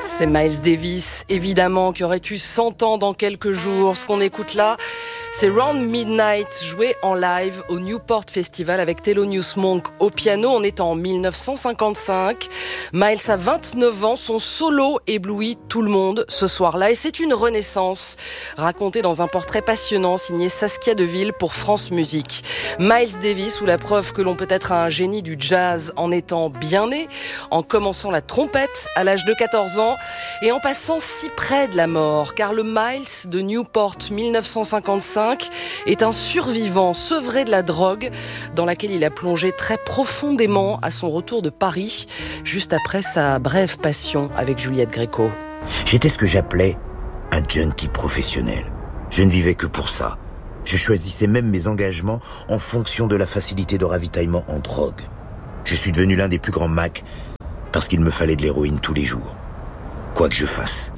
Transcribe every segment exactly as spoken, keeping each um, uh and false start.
C'est Miles Davis, évidemment, qui aurait eu cent ans dans quelques jours. Ce qu'on écoute là, c'est Round Midnight, joué en live au Newport Festival avec Thelonious Monk au piano. On est en dix-neuf cent cinquante-cinq. Miles a vingt-neuf ans, son solo éblouit tout le monde ce soir-là. Et c'est une renaissance racontée dans un portrait passionnant signé Saskia Deville pour France Musique. Miles Davis, ou la preuve que l'on peut être un génie du jazz en étant bien né, en commençant la trompette à l'âge de quatorze ans et en passant si près de la mort, car le Miles de Newport dix-neuf cent cinquante-cinq est un survivant sevré de la drogue dans laquelle il a plongé très profondément à son retour de Paris, juste après sa brève passion avec Juliette Gréco. J'étais ce que j'appelais un junkie professionnel. Je ne vivais que pour ça. Je choisissais même mes engagements en fonction de la facilité de ravitaillement en drogue. Je suis devenu l'un des plus grands Macs parce qu'il me fallait de l'héroïne tous les jours. Quoi que je fasse.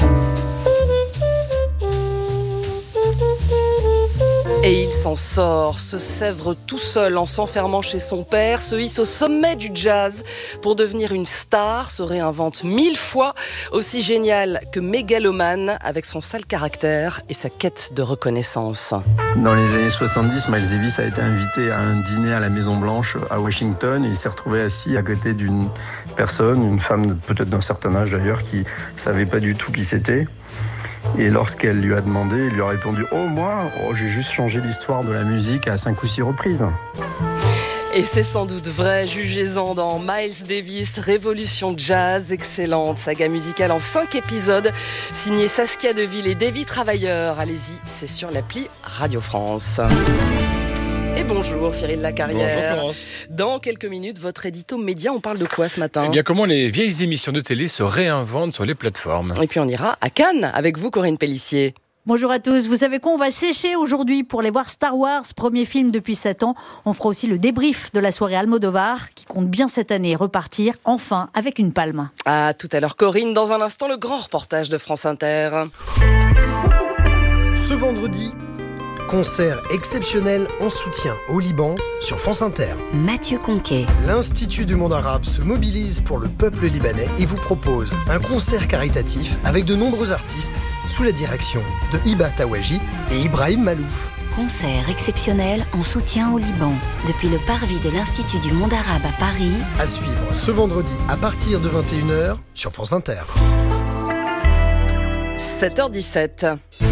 Et il s'en sort, se sèvre tout seul en s'enfermant chez son père, se hisse au sommet du jazz pour devenir une star, se réinvente mille fois, aussi génial que mégalomane avec son sale caractère et sa quête de reconnaissance. Dans les années soixante-dix, Miles Davis a été invité à un dîner à la Maison Blanche à Washington et il s'est retrouvé assis à côté d'une personne, une femme peut-être d'un certain âge d'ailleurs, qui savait pas du tout qui c'était. Et lorsqu'elle lui a demandé, il lui a répondu « Oh, moi, oh, j'ai juste changé l'histoire de la musique à cinq ou six reprises. » Et c'est sans doute vrai, jugez-en dans Miles Davis, Révolution Jazz, excellente saga musicale en cinq épisodes, signée Saskia Deville et Davy Travailleur. Allez-y, c'est sur l'appli Radio France. Et bonjour Cyril Lacarrière. Bonjour Florence. Dans quelques minutes, votre édito média, on parle de quoi ce matin ? Eh bien, comment les vieilles émissions de télé se réinventent sur les plateformes. Et puis on ira à Cannes avec vous, Corinne Pellissier. Bonjour à tous, vous savez quoi, on va sécher aujourd'hui pour aller voir Star Wars, premier film depuis sept ans. On fera aussi le débrief de la soirée Almodovar qui compte bien cette année repartir enfin avec une palme. Ah, tout à l'heure Corinne, dans un instant le grand reportage de France Inter. Ce vendredi, concert exceptionnel en soutien au Liban sur France Inter. Mathieu Conquet. L'Institut du monde arabe se mobilise pour le peuple libanais et vous propose un concert caritatif avec de nombreux artistes sous la direction de Hiba Tawaji et Ibrahim Malouf. Concert exceptionnel en soutien au Liban depuis le parvis de l'Institut du monde arabe à Paris. À suivre ce vendredi à partir de vingt et une heures sur France Inter. sept heures dix-sept.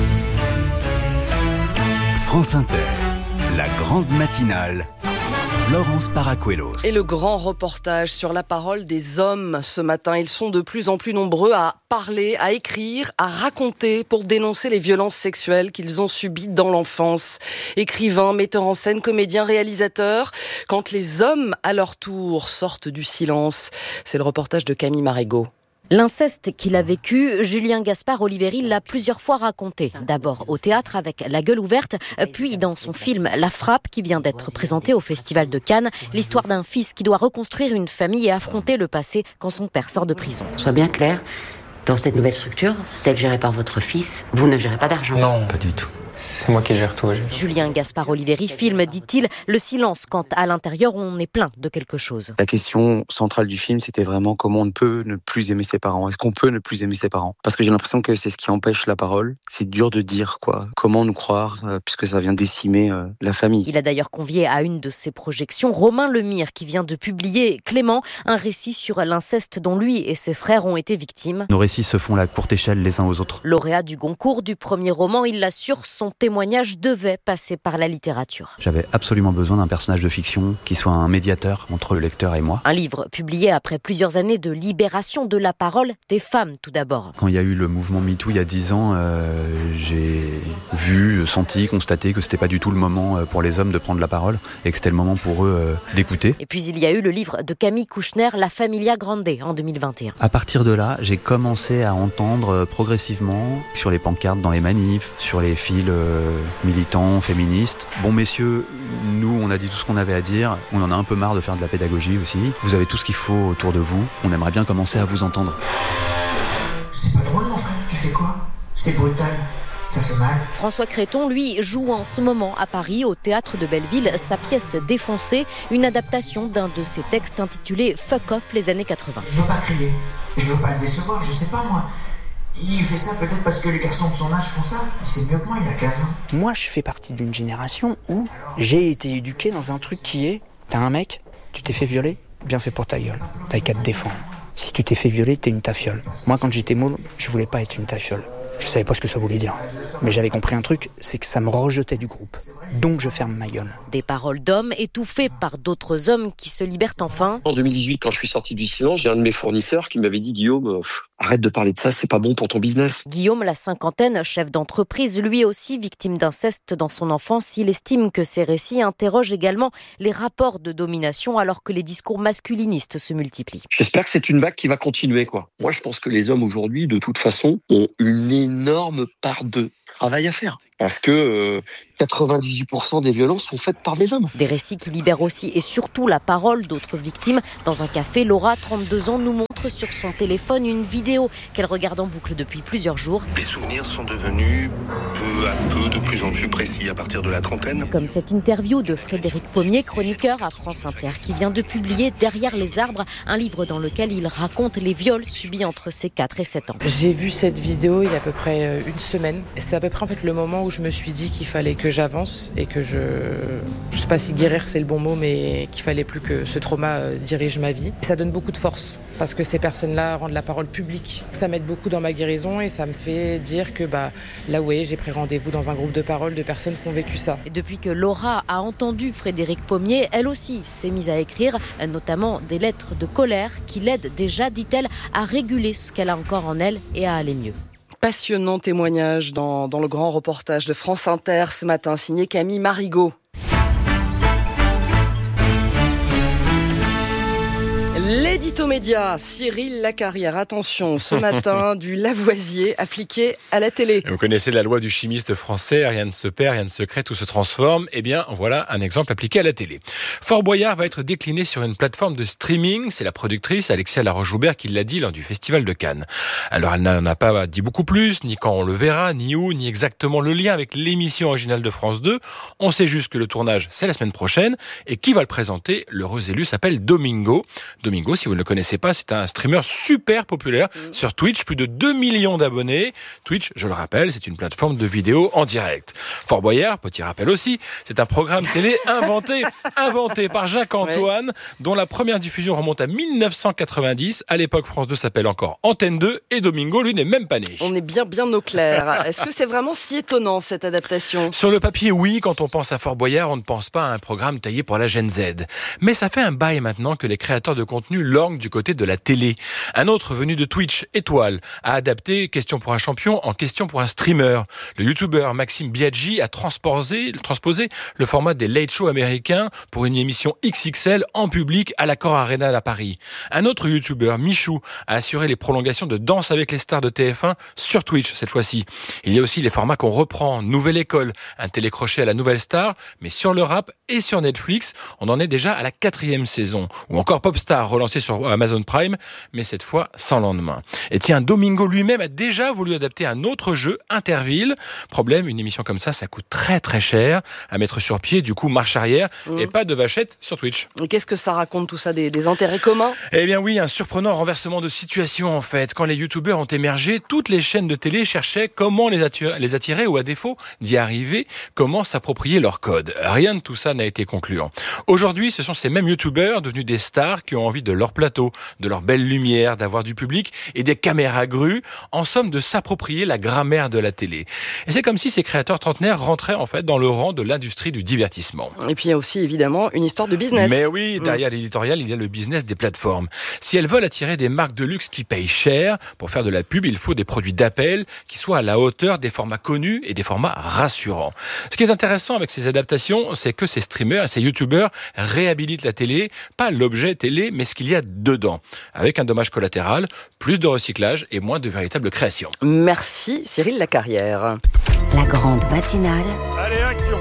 France Inter, la grande matinale, Florence Paracuelos. Et le grand reportage sur la parole des hommes ce matin. Ils sont de plus en plus nombreux à parler, à écrire, à raconter pour dénoncer les violences sexuelles qu'ils ont subies dans l'enfance. Écrivains, metteurs en scène, comédiens, réalisateurs, quand les hommes, à leur tour, sortent du silence. C'est le reportage de Camille Marégot. L'inceste qu'il a vécu, Julien Gaspard Oliveri l'a plusieurs fois raconté. D'abord au théâtre avec La Gueule ouverte, puis dans son film La Frappe qui vient d'être présenté au Festival de Cannes, l'histoire d'un fils qui doit reconstruire une famille et affronter le passé quand son père sort de prison. Sois bien clair, dans cette nouvelle structure, celle gérée par votre fils, vous ne gérez pas d'argent. Non, pas du tout. C'est moi qui gère tout. Julien Gaspard Oliveri filme, dit-il, le silence quand à l'intérieur on est plein de quelque chose. La question centrale du film, c'était vraiment comment on ne peut ne plus aimer ses parents. Est-ce qu'on peut ne plus aimer ses parents ? Parce que j'ai l'impression que c'est ce qui empêche la parole. C'est dur de dire quoi. Comment nous croire, euh, puisque ça vient décimer euh, la famille. Il a d'ailleurs convié à une de ses projections Romain Lemire qui vient de publier Clément, un récit sur l'inceste dont lui et ses frères ont été victimes. Nos récits se font à courte échelle les uns aux autres. Lauréat du Goncourt du premier roman, il l'assure, son témoignage devait passer par la littérature. J'avais absolument besoin d'un personnage de fiction qui soit un médiateur entre le lecteur et moi. Un livre publié après plusieurs années de libération de la parole des femmes tout d'abord. Quand il y a eu le mouvement MeToo il y a dix ans, euh, j'ai vu, senti, constaté que c'était pas du tout le moment pour les hommes de prendre la parole et que c'était le moment pour eux euh, d'écouter. Et puis il y a eu le livre de Camille Kouchner, La Familia Grande, en deux mille vingt et un. À partir de là, j'ai commencé à entendre progressivement sur les pancartes dans les manifs, sur les fils euh, militants, féministes. Bon messieurs, nous on a dit tout ce qu'on avait à dire, on en a un peu marre de faire de la pédagogie aussi. Vous avez tout ce qu'il faut autour de vous, on aimerait bien commencer à vous entendre. C'est pas drôle mon frère, tu fais quoi ? C'est brutal. Ça fait mal. François Créton, lui, joue en ce moment à Paris, au Théâtre de Belleville, sa pièce Défoncée, une adaptation d'un de ses textes intitulé Fuck Off les années quatre-vingts. Je veux pas crier, je veux pas le décevoir, je sais pas moi. Il fait ça peut-être parce que les garçons de son âge font ça. C'est mieux que moi, il a quinze ans. Moi, je fais partie d'une génération où j'ai été éduqué dans un truc qui est... T'as un mec, tu t'es fait violer, bien fait pour ta gueule. T'as qu'à te défendre. Si tu t'es fait violer, t'es une tafiole. Moi, quand j'étais môle, je voulais pas être une tafiole. Je savais pas ce que ça voulait dire. Mais j'avais compris un truc, c'est que ça me rejetait du groupe. Donc je ferme ma gueule. Des paroles d'hommes étouffées par d'autres hommes qui se libèrent enfin. En deux mille dix-huit, quand je suis sorti du silence, j'ai un de mes fournisseurs qui m'avait dit « Guillaume, pff, arrête de parler de ça, c'est pas bon pour ton business. » Guillaume, la cinquantaine, chef d'entreprise, lui aussi victime d'inceste dans son enfance, il estime que ces récits interrogent également les rapports de domination alors que les discours masculinistes se multiplient. J'espère que c'est une vague qui va continuer, quoi. Moi, je pense que les hommes aujourd'hui, de toute façon, ont une énorme part de travail à faire. Parce que euh, quatre-vingt-dix-huit pour cent des violences sont faites par des hommes. Des récits qui libèrent aussi et surtout la parole d'autres victimes. Dans un café, Laura, trente-deux ans, nous montre sur son téléphone une vidéo qu'elle regarde en boucle depuis plusieurs jours. Les souvenirs sont devenus peu à peu de plus en plus précis à partir de la trentaine. Comme cette interview de Frédéric Pommier, chroniqueur à France Inter, qui vient de publier Derrière les arbres, un livre dans lequel il raconte les viols subis entre ses quatre et sept ans. J'ai vu cette vidéo il y a à peu près une semaine. C'est à peu près en fait le moment où je me suis dit qu'il fallait que j'avance et que je... Je sais pas si guérir c'est le bon mot, mais qu'il fallait plus que ce trauma dirige ma vie. Ça donne beaucoup de force parce que ces personnes-là rendent la parole publique. Ça m'aide beaucoup dans ma guérison et ça me fait dire que bah, là où j'ai pris rendez-vous dans un groupe de parole de personnes qui ont vécu ça. Et depuis que Laura a entendu Frédéric Pommier, elle aussi s'est mise à écrire, notamment des lettres de colère qui l'aident déjà, dit-elle, à réguler ce qu'elle a encore en elle et à aller mieux. Passionnant témoignage dans, dans le grand reportage de France Inter ce matin, signé Camille Marigot. L'édito média, Cyril Lacarrière. Attention, ce matin, du Lavoisier appliqué à la télé. Vous connaissez la loi du chimiste français, rien ne se perd, rien ne se crée, tout se transforme. Eh bien, voilà un exemple appliqué à la télé. Fort Boyard va être décliné sur une plateforme de streaming. C'est la productrice Alexia Laroche-Joubert qui l'a dit lors du Festival de Cannes. Alors, elle n'en a pas dit beaucoup plus, ni quand on le verra, ni où, ni exactement le lien avec l'émission originale de France deux. On sait juste que le tournage, c'est la semaine prochaine. Et qui va le présenter? L'heureux élu s'appelle Domingo. Domingo, si vous ne le connaissez pas, c'est un streamer super populaire mmh. sur Twitch, plus de deux millions d'abonnés. Twitch, je le rappelle, c'est une plateforme de vidéo en direct. Fort Boyard, petit rappel aussi, c'est un programme télé inventé, inventé par Jacques Antoine, ouais. dont la première diffusion remonte à mille neuf cent quatre-vingt-dix. À l'époque, France deux s'appelle encore Antenne deux et Domingo, lui, n'est même pas né. On est bien, bien au clair. Est-ce que c'est vraiment si étonnant, cette adaptation? Sur le papier, oui. Quand on pense à Fort Boyard, on ne pense pas à un programme taillé pour la Gen Z. Mais ça fait un bail maintenant que les créateurs de contenu lorgnent du côté de la télé. Un autre venu de Twitch, Étoile, a adapté Question pour un champion en Question pour un streamer. Le youtubeur Maxime Biaggi a transposé, transposé le format des late shows américains pour une émission X X L en public à l'Accor Arena à Paris. Un autre youtubeur, Michou, a assuré les prolongations de Danse avec les stars de T F un sur Twitch cette fois-ci. Il y a aussi les formats qu'on reprend. Nouvelle École, un télécrochet à la Nouvelle Star, mais sur le rap et sur Netflix. On en est déjà à la quatrième saison. Ou encore Popstar, relancé sur Amazon Prime, mais cette fois sans lendemain. Et tiens, Domingo lui-même a déjà voulu adapter un autre jeu, Interville. Problème, une émission comme ça, ça coûte très très cher à mettre sur pied, du coup marche arrière mmh. et pas de vachette sur Twitch. Et qu'est-ce que ça raconte tout ça, des, des intérêts communs? Eh bien oui, un surprenant renversement de situation en fait. Quand les youtubeurs ont émergé, toutes les chaînes de télé cherchaient comment les attirer, les attirer ou à défaut d'y arriver, comment s'approprier leur code. Rien de tout ça n'a été concluant. Aujourd'hui, ce sont ces mêmes youtubeurs devenus des stars qui ont envie de leur plateau, de leur belle lumière, d'avoir du public et des caméras grues, en somme de s'approprier la grammaire de la télé. Et c'est comme si ces créateurs trentenaires rentraient en fait dans le rang de l'industrie du divertissement. Et puis il y a aussi évidemment une histoire de business. Mais oui, derrière mmh. l'éditorial, il y a le business des plateformes. Si elles veulent attirer des marques de luxe qui payent cher, pour faire de la pub, il faut des produits d'appel qui soient à la hauteur des formats connus et des formats rassurants. Ce qui est intéressant avec ces adaptations, c'est que ces streamers et ces youtubeurs réhabilitent la télé, pas l'objet télé, mais ce qu'il y a dedans. Avec un dommage collatéral, plus de recyclage et moins de véritable création. Merci Cyril Lacarrière. La grande matinale. Allez, action!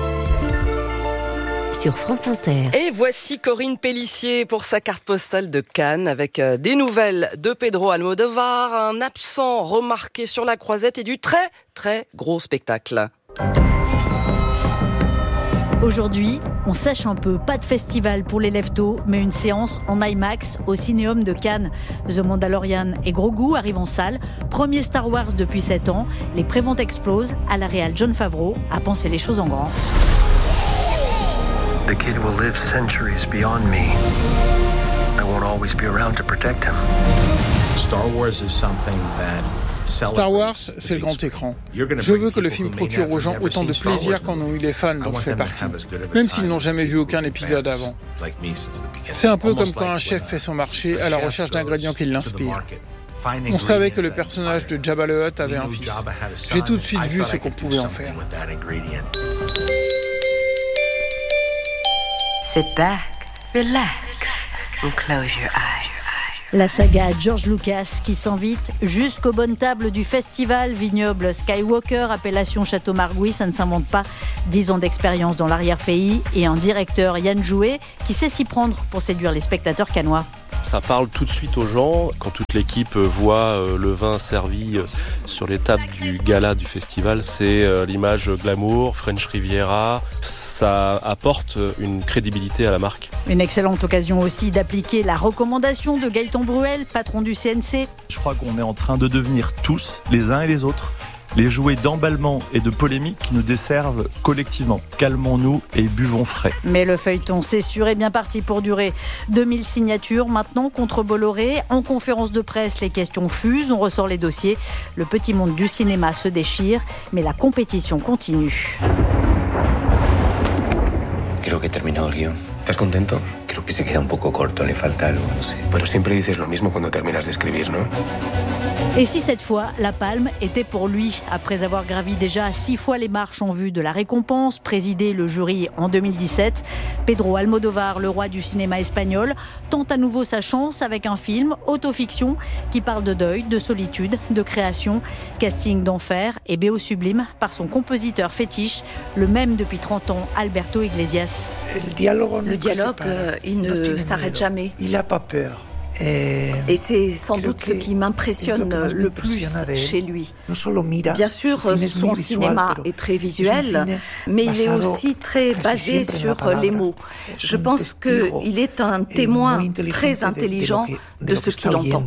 Sur France Inter. Et voici Corinne Pellissier pour sa carte postale de Cannes avec des nouvelles de Pedro Almodovar, un absent remarqué sur la croisette et du très très gros spectacle. Aujourd'hui, on sèche un peu. Pas de festival pour les lève-tôt, mais une séance en IMAX au Cinéum de Cannes. The Mandalorian et Grogu arrivent en salle. Premier Star Wars depuis sept ans. Les préventes explosent. À la réal, Jon Favreau a pensé les choses en grand. The kid will live centuries beyond me. I won't always be around to protect him. Star Wars is something that Star Wars, c'est le grand écran. Je veux que le film procure aux gens autant de plaisir qu'en ont eu les fans dont je fais partie, même s'ils n'ont jamais vu aucun épisode avant. C'est un peu comme quand un chef fait son marché à la recherche d'ingrédients qui l'inspirent. On savait que le personnage de Jabba le Hutt avait un fils. J'ai tout de suite vu ce qu'on pouvait en faire. Sit back, relax, and close your eyes. La saga George Lucas qui s'invite jusqu'aux bonnes tables du festival vignoble Skywalker, appellation Château Margouis, ça ne s'invente pas. Dix ans d'expérience dans l'arrière-pays et un directeur, Yann Jouet, qui sait s'y prendre pour séduire les spectateurs cannois. Ça parle tout de suite aux gens. Quand toute l'équipe voit le vin servi sur les tables du gala du festival, c'est l'image glamour, French Riviera. Ça apporte une crédibilité à la marque. Une excellente occasion aussi d'appliquer la recommandation de Gaëtan Bruel, patron du C N C. Je crois qu'on est en train de devenir tous, les uns et les autres, les jouets d'emballement et de polémique qui nous desservent collectivement. Calmons-nous et buvons frais. Mais le feuilleton, c'est sûr, est bien parti pour durer. deux mille signatures maintenant contre Bolloré. En conférence de presse, les questions fusent, on ressort les dossiers. Le petit monde du cinéma se déchire, mais la compétition continue. Creo que he terminado el guión. ¿Estás contento? Creo que se queda un poco corto, le falta algo, no sé. Pero siempre dices lo mismo cuando terminas de escribir, ¿no? Et si cette fois, la palme était pour lui, après avoir gravi déjà six fois les marches en vue de la récompense, présidé le jury en deux mille dix-sept, Pedro Almodóvar, le roi du cinéma espagnol, tente à nouveau sa chance avec un film, autofiction, qui parle de deuil, de solitude, de création, casting d'enfer et B O sublime par son compositeur fétiche, le même depuis trente ans, Alberto Iglesias. Le dialogue, le dialogue euh, il ne s'arrête jamais. Il n'a pas peur. Et, Et c'est sans doute ce qui m'impressionne le plus chez lui. Bien sûr, son cinéma est très visuel, mais il est aussi très basé sur les mots. Je pense qu'il est un témoin très intelligent de ce qu'il entend.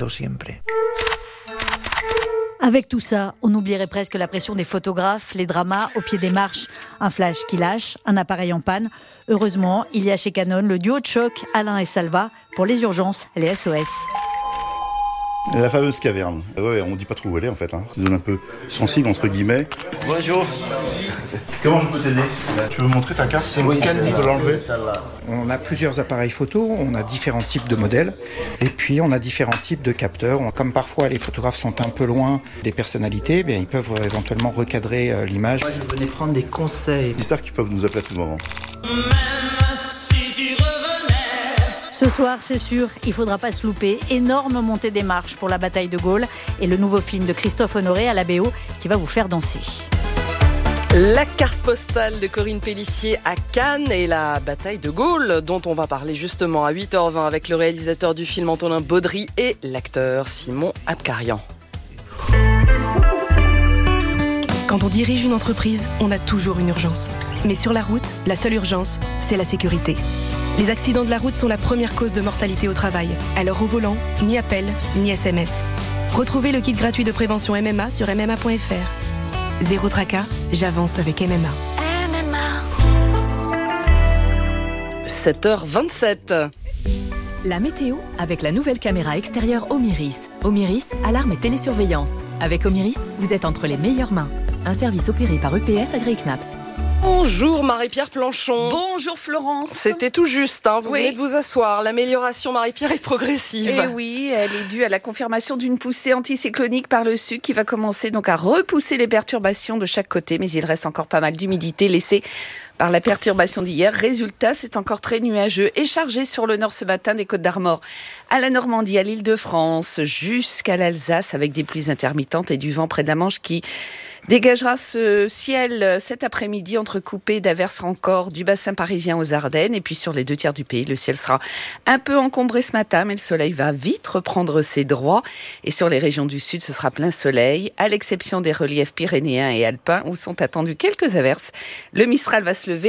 Avec tout ça, on oublierait presque la pression des photographes, les dramas au pied des marches. Un flash qui lâche, un appareil en panne. Heureusement, il y a chez Canon le duo de choc, Alain et Salva, pour les urgences, les S O S. La fameuse caverne. Ouais, on dit pas trop où elle est en fait. Hein. Ça donne un peu sensible entre guillemets. Bonjour. Comment je peux t'aider? Tu veux montrer ta carte? C'est oui, scan, tu peux l'enlever. On a plusieurs appareils photo, on a différents types de modèles et puis on a différents types de capteurs. Comme parfois les photographes sont un peu loin des personnalités, bien, ils peuvent éventuellement recadrer euh, l'image. Moi je venais prendre des conseils. Ils savent qu'ils peuvent nous appeler à tout moment. Ce soir, c'est sûr, il ne faudra pas se louper. Énorme montée des marches pour la bataille de Gaulle et le nouveau film de Christophe Honoré à la B O qui va vous faire danser. La carte postale de Corinne Pélissier à Cannes et la bataille de Gaulle dont on va parler justement à huit heures vingt avec le réalisateur du film Antonin Baudry et l'acteur Simon Abkarian. Quand on dirige une entreprise, on a toujours une urgence. Mais sur la route, la seule urgence, c'est la sécurité. Les accidents de la route sont la première cause de mortalité au travail. Alors au volant, ni appel, ni S M S. Retrouvez le kit gratuit de prévention M M A sur m m a point f r. Zéro tracas, j'avance avec M M A. M M A. sept heures vingt-sept. La météo avec la nouvelle caméra extérieure Omiris. Omiris, alarme et télésurveillance. Avec Omiris, vous êtes entre les meilleures mains. Un service opéré par E P S Agri-Knaps. Bonjour Marie-Pierre Planchon. Bonjour Florence. C'était tout juste, hein. Vous oui. venez de vous asseoir. L'amélioration Marie-Pierre est progressive. Et oui, elle est due à la confirmation d'une poussée anticyclonique par le sud qui va commencer donc à repousser les perturbations de chaque côté. Mais il reste encore pas mal d'humidité laissée par la perturbation d'hier. Résultat, c'est encore très nuageux et chargé sur le nord ce matin des Côtes d'Armor à la Normandie, à l'Île-de-France, jusqu'à l'Alsace avec des pluies intermittentes et du vent près de la Manche qui dégagera ce ciel cet après-midi entrecoupé d'averses encore du bassin parisien aux Ardennes. Et puis sur les deux tiers du pays, le ciel sera un peu encombré ce matin, mais le soleil va vite reprendre ses droits. Et sur les régions du sud, ce sera plein soleil, à l'exception des reliefs pyrénéens et alpins où sont attendues quelques averses. Le Mistral va se lever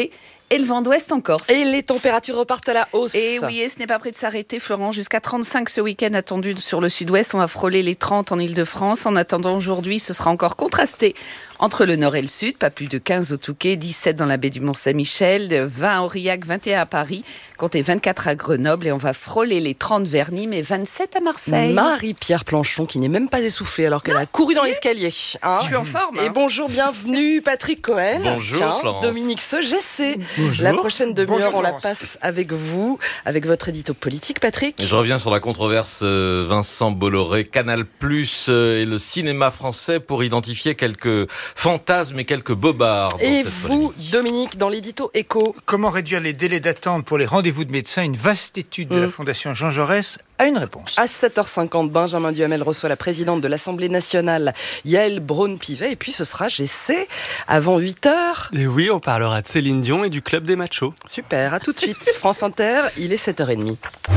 et le vent d'ouest en Corse. Et les températures repartent à la hausse. Et oui, et ce n'est pas prêt de s'arrêter, Florent. Jusqu'à trente-cinq ce week-end attendu sur le sud-ouest. On va frôler les trente en Ile-de-France. En attendant, aujourd'hui, ce sera encore contrasté entre le nord et le sud. Pas plus de quinze au Touquet, dix-sept dans la baie du Mont-Saint-Michel, vingt à Aurillac, vingt et un à Paris, comptez vingt-quatre à Grenoble et on va frôler les trente vers Nîmes et vingt-sept à Marseille. Marie-Pierre Planchon qui n'est même pas essoufflée alors qu'elle non, a couru dans l'escalier. Hein. Je suis en forme. Hein. Et bonjour, bienvenue Patrick Cohen. Bonjour Tiens, Florence. Dominique Segessé. Bonjour. La prochaine demi-heure, Bonjour, on la Florence. passe avec vous, avec votre édito politique, Patrick. Je reviens sur la controverse euh, Vincent Bolloré, Canal plus euh, et le cinéma français pour identifier quelques fantasmes et quelques bobards. Et vous, polémique. Dominique, dans l'édito Écho. Comment réduire les délais d'attente pour les rendez-vous de médecins? Une vaste étude de mmh. la Fondation Jean Jaurès a une réponse. À sept heures cinquante, Benjamin Duhamel reçoit la présidente de l'Assemblée nationale, Yaël Braun-Pivet. Et puis ce sera G C avant huit heures. Et oui, on parlera de Céline Dion et du Club des Machos. Super, à tout de suite. France Inter, il est sept heures trente.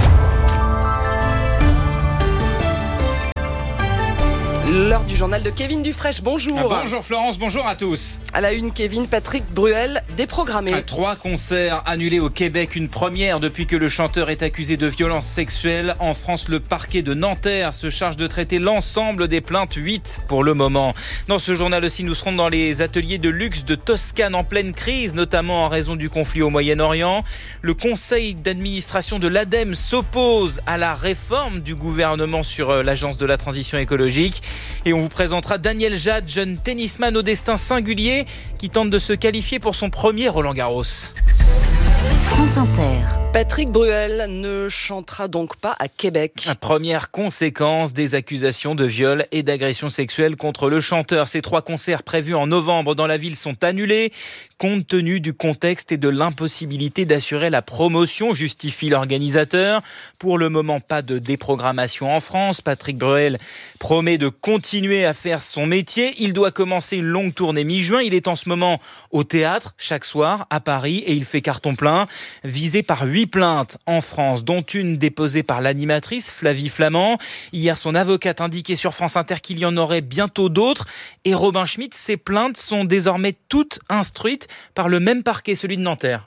L'heure du journal de Kevin Dufresne, bonjour. Ah, bonjour Florence, bonjour à tous. À la une, Kevin, Patrick Bruel, déprogrammé. Trois concerts annulés au Québec, une première depuis que le chanteur est accusé de violences sexuelles. En France, le parquet de Nanterre se charge de traiter l'ensemble des plaintes, huit pour le moment. Dans ce journal aussi, nous serons dans les ateliers de luxe de Toscane en pleine crise, notamment en raison du conflit au Moyen-Orient. Le conseil d'administration de l'ADEME s'oppose à la réforme du gouvernement sur l'agence de la transition écologique. Et on vous présentera Daniel Jade, jeune tennisman au destin singulier qui tente de se qualifier pour son premier Roland-Garros. France Inter. Patrick Bruel ne chantera donc pas à Québec. Première conséquence des accusations de viol et d'agression sexuelle contre le chanteur. Ces trois concerts prévus en novembre dans la ville sont annulés compte tenu du contexte et de l'impossibilité d'assurer la promotion, justifie l'organisateur. Pour le moment, pas de déprogrammation en France. Patrick Bruel promet de continuer à faire son métier. Il doit commencer une longue tournée mi-juin. Il est en ce moment au théâtre chaque soir à Paris et il fait carton plein. Visé par huit plaintes en France, dont une déposée par l'animatrice Flavie Flament. Hier, son avocate indiquait sur France Inter qu'il y en aurait bientôt d'autres. Et Robin Schmitt, ces plaintes sont désormais toutes instruites par le même parquet, celui de Nanterre.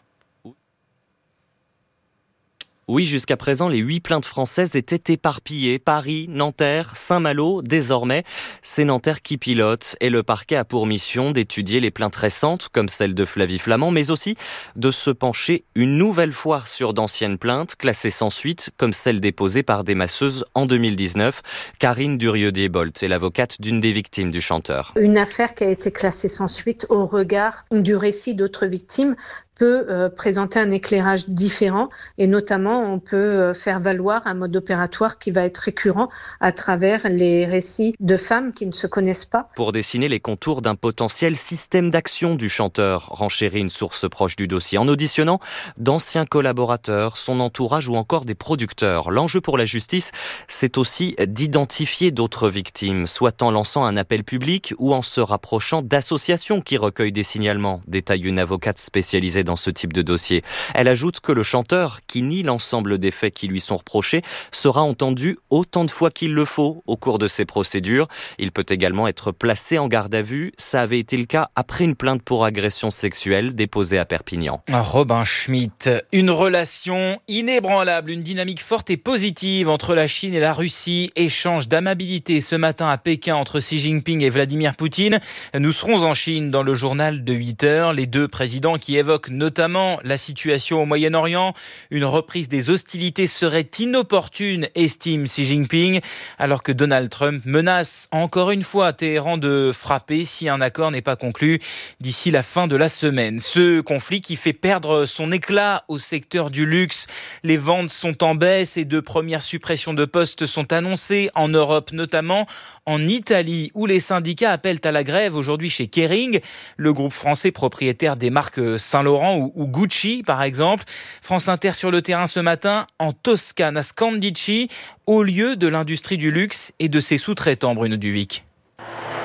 Oui, jusqu'à présent, les huit plaintes françaises étaient éparpillées. Paris, Nanterre, Saint-Malo, désormais, c'est Nanterre qui pilote. Et le parquet a pour mission d'étudier les plaintes récentes, comme celle de Flavie Flament, mais aussi de se pencher une nouvelle fois sur d'anciennes plaintes, classées sans suite, comme celle déposée par des masseuses en deux mille dix-neuf. Karine Durieux-Diebold est l'avocate d'une des victimes du chanteur. Une affaire qui a été classée sans suite au regard du récit d'autres victimes peut euh, présenter un éclairage différent et notamment on peut euh, faire valoir un mode opératoire qui va être récurrent à travers les récits de femmes qui ne se connaissent pas. Pour dessiner les contours d'un potentiel système d'action du chanteur, renchérit une source proche du dossier en auditionnant d'anciens collaborateurs, son entourage ou encore des producteurs. L'enjeu pour la justice, c'est aussi d'identifier d'autres victimes, soit en lançant un appel public ou en se rapprochant d'associations qui recueillent des signalements, détaille une avocate spécialisée dans ce type de dossier. Elle ajoute que le chanteur, qui nie l'ensemble des faits qui lui sont reprochés, sera entendu autant de fois qu'il le faut au cours de ces procédures. Il peut également être placé en garde à vue. Ça avait été le cas après une plainte pour agression sexuelle déposée à Perpignan. Robin Schmitt, une relation inébranlable, une dynamique forte et positive entre la Chine et la Russie. Échange d'amabilité ce matin à Pékin entre Xi Jinping et Vladimir Poutine. Nous serons en Chine dans le journal de huit heures. Les deux présidents qui évoquent notamment la situation au Moyen-Orient. Une reprise des hostilités serait inopportune, estime Xi Jinping, alors que Donald Trump menace encore une fois Téhéran de frapper si un accord n'est pas conclu d'ici la fin de la semaine. Ce conflit qui fait perdre son éclat au secteur du luxe. Les ventes sont en baisse et de premières suppressions de postes sont annoncées en Europe, notamment en Italie, où les syndicats appellent à la grève aujourd'hui chez Kering, le groupe français propriétaire des marques Saint-Laurent ou Gucci, par exemple. France Inter sur le terrain ce matin, en Toscane, à Scandicci, au lieu de l'industrie du luxe et de ses sous-traitants, Bruno Duvic.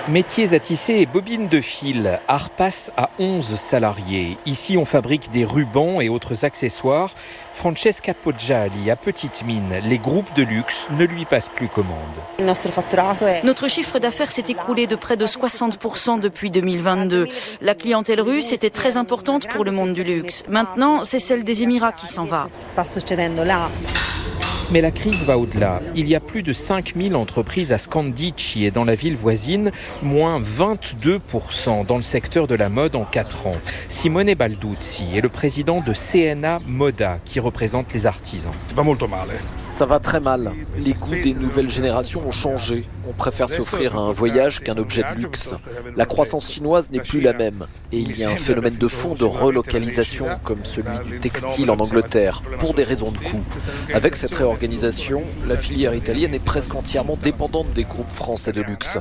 Métiers à tisser et bobines de fil. Art passe à onze salariés. Ici, on fabrique des rubans et autres accessoires. Francesca Poggiali, à petite mine, les groupes de luxe ne lui passent plus commande. Notre chiffre d'affaires s'est écroulé de près de soixante pour cent depuis deux mille vingt-deux. La clientèle russe était très importante pour le monde du luxe. Maintenant, c'est celle des Émirats qui s'en va. Mais la crise va au-delà. Il y a plus de cinq mille entreprises à Scandicci et dans la ville voisine, moins vingt-deux pour cent dans le secteur de la mode en quatre ans. Simone Balduzzi est le président de C N A Moda qui représente les artisans. Ça va très mal. Les goûts des nouvelles générations ont changé. On préfère s'offrir un voyage qu'un objet de luxe. La croissance chinoise n'est plus la même. Et il y a un phénomène de fond de relocalisation comme celui du textile en Angleterre, pour des raisons de coût. Avec cette réorganisation, la filière italienne est presque entièrement dépendante des groupes français de luxe.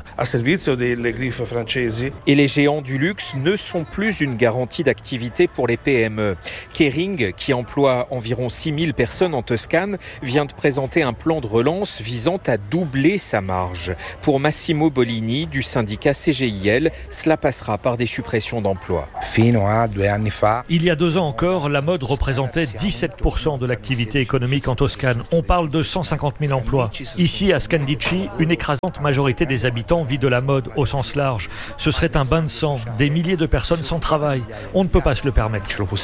Et les géants du luxe ne sont plus une garantie d'activité pour les P M E. Kering, qui emploie environ six mille personnes en Toscane, vient de présenter un plan de relance visant à doubler sa marge. Pour Massimo Bolini, du syndicat C G I L, cela passera par des suppressions d'emplois. Il y a deux ans encore, la mode représentait dix-sept pour cent de l'activité économique en Toscane. On parle de cent cinquante mille emplois. Ici, à Scandicci, une écrasante majorité des habitants vit de la mode au sens large. Ce serait un bain de sang, des milliers de personnes sans travail. On ne peut pas se le permettre.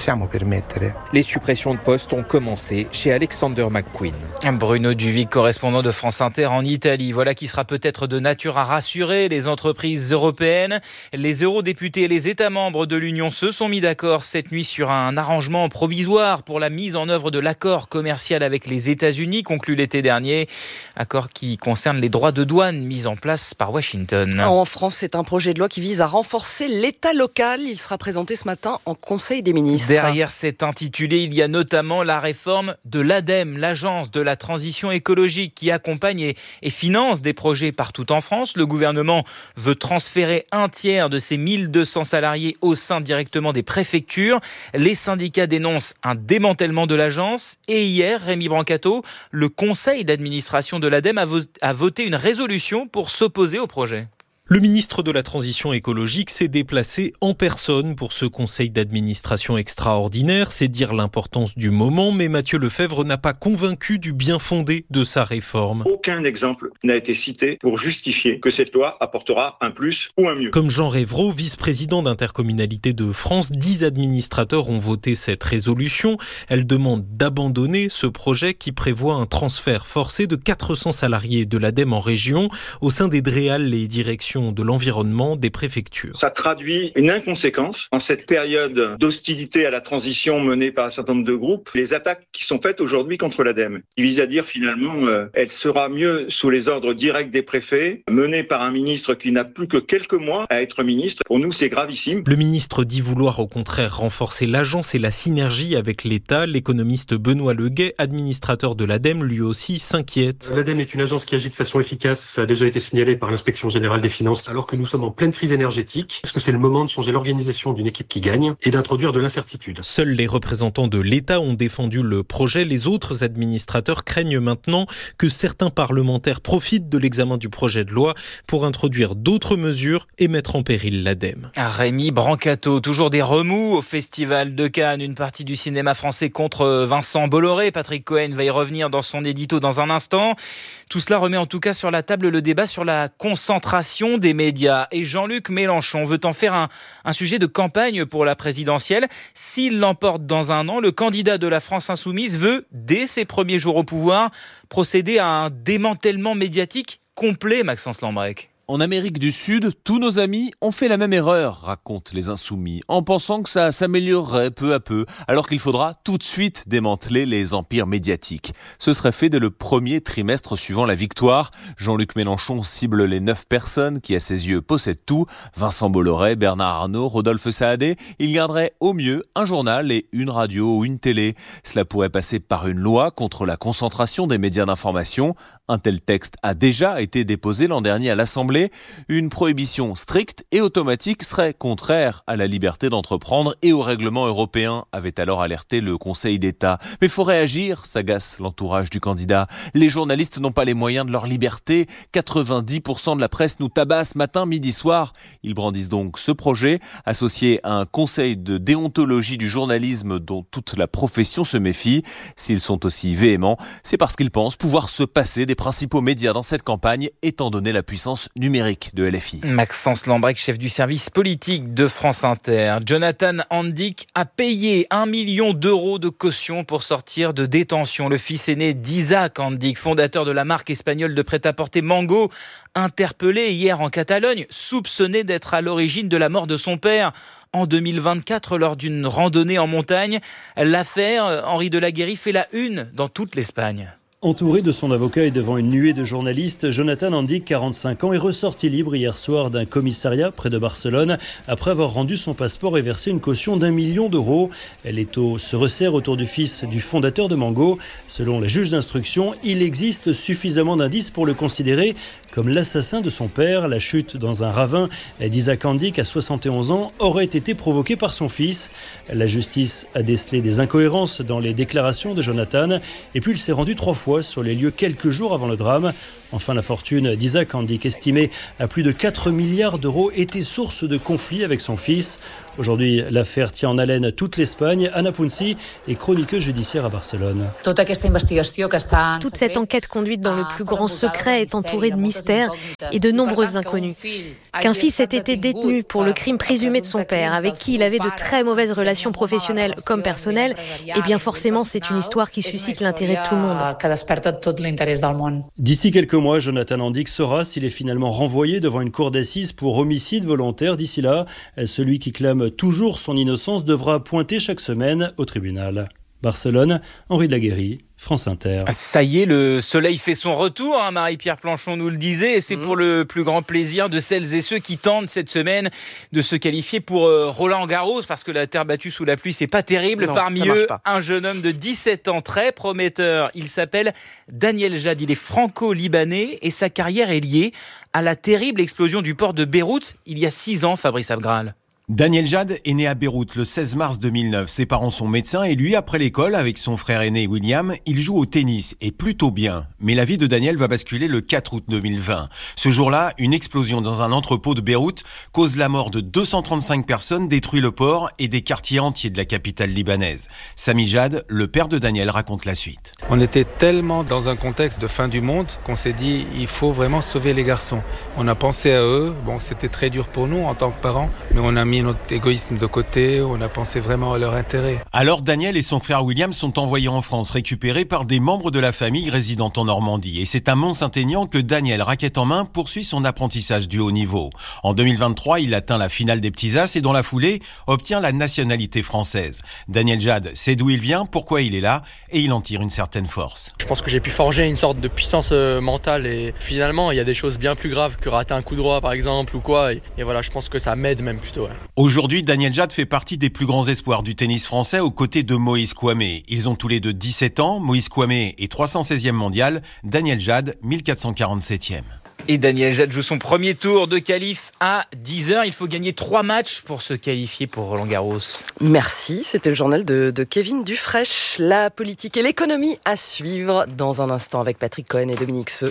Les suppressions de postes ont commencé chez Alexander McQueen. Bruno Duvic, correspondant de France Inter en Italie. Voilà qui sera peut-être de nature à rassurer les entreprises européennes. Les eurodéputés et les États membres de l'Union se sont mis d'accord cette nuit sur un arrangement provisoire pour la mise en œuvre de l'accord commercial avec les États-Unis conclu l'été dernier. Accord qui concerne les droits de douane mis en place par Washington. En France, c'est un projet de loi qui vise à renforcer l'État local. Il sera présenté ce matin en Conseil des ministres. Derrière cet intitulé, il y a notamment la réforme de l'ADEME, l'agence de la transition écologique qui accompagne et, et finance des projets partout en France. Le gouvernement veut transférer un tiers de ses mille deux cents salariés au sein directement des préfectures. Les syndicats dénoncent un démantèlement de l'agence. Et hier, Rémi Brancato, le conseil d'administration de l'ADEME a, vo- a voté une résolution pour s'opposer au projet. Le ministre de la Transition écologique s'est déplacé en personne pour ce conseil d'administration extraordinaire. C'est dire l'importance du moment, mais Mathieu Lefebvre n'a pas convaincu du bien fondé de sa réforme. Aucun exemple n'a été cité pour justifier que cette loi apportera un plus ou un mieux. Comme Jean Réveraud, vice-président d'Intercommunalité de France, dix administrateurs ont voté cette résolution. Elle demande d'abandonner ce projet qui prévoit un transfert forcé de quatre cents salariés de l'ADEME en région au sein des DREAL, les directions de l'environnement des préfectures. Ça traduit une inconséquence en cette période d'hostilité à la transition menée par un certain nombre de groupes. Les attaques qui sont faites aujourd'hui contre l'ADEME, qui visent à dire finalement euh, elle sera mieux sous les ordres directs des préfets, menée par un ministre qui n'a plus que quelques mois à être ministre. Pour nous, c'est gravissime. Le ministre dit vouloir au contraire renforcer l'agence et la synergie avec l'État. L'économiste Benoît Leguet, administrateur de l'ADEME, lui aussi s'inquiète. L'ADEME est une agence qui agit de façon efficace. Ça a déjà été signalé par l'Inspection générale des finances. Alors que nous sommes en pleine crise énergétique, est-ce que c'est le moment de changer l'organisation d'une équipe qui gagne et d'introduire de l'incertitude ? Seuls les représentants de l'État ont défendu le projet. Les autres administrateurs craignent maintenant que certains parlementaires profitent de l'examen du projet de loi pour introduire d'autres mesures et mettre en péril l'ADEME. Rémi Brancato, toujours des remous au Festival de Cannes. Une partie du cinéma français contre Vincent Bolloré. Patrick Cohen va y revenir dans son édito dans un instant. Tout cela remet en tout cas sur la table le débat sur la concentration des médias. Et Jean-Luc Mélenchon veut en faire un, un sujet de campagne pour la présidentielle. S'il l'emporte dans un an, le candidat de la France Insoumise veut, dès ses premiers jours au pouvoir, procéder à un démantèlement médiatique complet, Maxence Lambrec. En Amérique du Sud, tous nos amis ont fait la même erreur, racontent les Insoumis, en pensant que ça s'améliorerait peu à peu, alors qu'il faudra tout de suite démanteler les empires médiatiques. Ce serait fait dès le premier trimestre suivant la victoire. Jean-Luc Mélenchon cible les neuf personnes qui, à ses yeux, possèdent tout. Vincent Bolloré, Bernard Arnault, Rodolphe Saadé. Il garderait au mieux un journal et une radio ou une télé. Cela pourrait passer par une loi contre la concentration des médias d'information. Un tel texte a déjà été déposé l'an dernier à l'Assemblée. l'Assemblée. Une prohibition stricte et automatique serait contraire à la liberté d'entreprendre et au règlement européen, avait alors alerté le Conseil d'État. Mais faut réagir, s'agace l'entourage du candidat. Les journalistes n'ont pas les moyens de leur liberté. quatre-vingt-dix pour cent de la presse nous tabasse matin, midi, soir. Ils brandissent donc ce projet, associé à un conseil de déontologie du journalisme dont toute la profession se méfie. S'ils sont aussi véhéments, c'est parce qu'ils pensent pouvoir se passer des principaux médias dans cette campagne, étant donné la puissance numérique de L F I. Maxence Lambrec, chef du service politique de France Inter. Jonathan Andic a payé un million d'euros de caution pour sortir de détention. Le fils aîné d'Isaac Andic, fondateur de la marque espagnole de prêt-à-porter Mango, interpellé hier en Catalogne, soupçonné d'être à l'origine de la mort de son père en deux mille vingt-quatre lors d'une randonnée en montagne. L'affaire, Henri Delaguérie, fait la une dans toute l'Espagne. Entouré de son avocat et devant une nuée de journalistes, Jonathan Andic, quarante-cinq ans, est ressorti libre hier soir d'un commissariat près de Barcelone après avoir rendu son passeport et versé une caution d'un million d'euros. L'étau se resserre autour du fils du fondateur de Mango. Selon la juge d'instruction, il existe suffisamment d'indices pour le considérer comme l'assassin de son père. La chute dans un ravin d'Isaac Andic à soixante et onze ans aurait été provoquée par son fils. La justice a décelé des incohérences dans les déclarations de Jonathan et puis il s'est rendu trois fois sur les lieux quelques jours avant le drame. Enfin, la fortune d'Isaac Andic, estimée à plus de quatre milliards d'euros, était source de conflits avec son fils. Aujourd'hui, l'affaire tient en haleine toute l'Espagne. Anna Punzi est chroniqueuse judiciaire à Barcelone. Toute cette enquête conduite dans le plus grand secret est entourée de mystères et de nombreuses inconnues. Qu'un fils ait été détenu pour le crime présumé de son père, avec qui il avait de très mauvaises relations professionnelles comme personnelles, eh bien forcément, c'est une histoire qui suscite l'intérêt de tout le monde. D'ici quelques mois, Jonathan Andic saura s'il est finalement renvoyé devant une cour d'assises pour homicide volontaire. D'ici là, celui qui clame toujours son innocence devra pointer chaque semaine au tribunal. Barcelone, Henri Delaguérie, France Inter. Ça y est, le soleil fait son retour, hein, Marie-Pierre Planchon nous le disait, et c'est mmh. pour le plus grand plaisir de celles et ceux qui tentent cette semaine de se qualifier pour euh, Roland Garros, parce que la terre battue sous la pluie, c'est pas terrible. Non, parmi eux, un jeune homme de dix-sept ans, très prometteur. Il s'appelle Daniel Jad, il est franco-libanais, et sa carrière est liée à la terrible explosion du port de Beyrouth, il y a six ans, Fabrice Abgral. Daniel Jad est né à Beyrouth le seize mars deux mille neuf. Ses parents sont médecins et lui, après l'école, avec son frère aîné William, il joue au tennis et plutôt bien. Mais la vie de Daniel va basculer le quatre août deux mille vingt. Ce jour-là, une explosion dans un entrepôt de Beyrouth cause la mort de deux cent trente-cinq personnes, détruit le port et des quartiers entiers de la capitale libanaise. Sami Jad, le père de Daniel, raconte la suite. On était tellement dans un contexte de fin du monde qu'on s'est dit il faut vraiment sauver les garçons. On a pensé à eux. Bon, c'était très dur pour nous en tant que parents, mais on a mis notre égoïsme de côté, on a pensé vraiment à leur intérêt. Alors Daniel et son frère William sont envoyés en France, récupérés par des membres de la famille résidant en Normandie. Et c'est à Mont-Saint-Aignan que Daniel, raquette en main, poursuit son apprentissage du haut niveau. En deux mille vingt-trois, il atteint la finale des petits as et dans la foulée, obtient la nationalité française. Daniel Jad sait d'où il vient, pourquoi il est là, et il en tire une certaine force. Je pense que j'ai pu forger une sorte de puissance mentale et finalement, il y a des choses bien plus graves que rater un coup droit par exemple ou quoi. Et, et voilà, je pense que ça m'aide même plutôt. Ouais. Aujourd'hui, Aujourd'hui, Daniel Jad fait partie des plus grands espoirs du tennis français aux côtés de Moïse Kouamé. Ils ont tous les deux dix-sept ans. Moïse Kouamé est trois cent seizième mondial. Daniel Jad, mille quatre cent quarante-septième. Et Daniel Jad joue son premier tour de qualif à dix heures. Il faut gagner trois matchs pour se qualifier pour Roland Garros. Merci, c'était le journal de, de Kevin Dufraîche. La politique et l'économie à suivre dans un instant avec Patrick Cohen et Dominique Seux.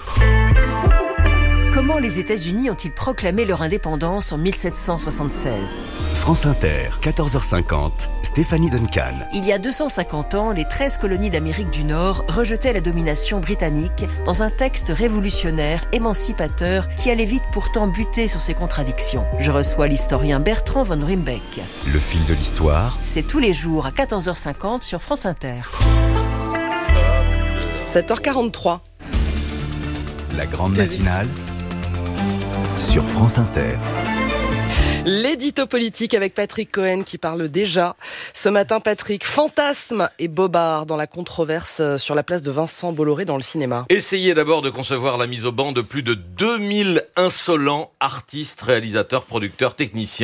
Comment les États-Unis ont-ils proclamé leur indépendance en mille sept cent soixante-seize ? France Inter, quatorze heures cinquante, Stéphanie Duncan. Il y a deux cent cinquante ans, les treize colonies d'Amérique du Nord rejetaient la domination britannique dans un texte révolutionnaire, émancipateur, qui allait vite pourtant buter sur ses contradictions. Je reçois l'historien Bertrand von Rimbeck. Le fil de l'histoire. C'est tous les jours à quatorze heures cinquante sur France Inter. sept heures quarante-trois. La grande matinale sur France Inter. L'édito politique avec Patrick Cohen qui parle déjà. Ce matin, Patrick, fantasme et bobard dans la controverse sur la place de Vincent Bolloré dans le cinéma. Essayez d'abord de concevoir la mise au ban de plus de deux mille insolents artistes, réalisateurs, producteurs, techniciens,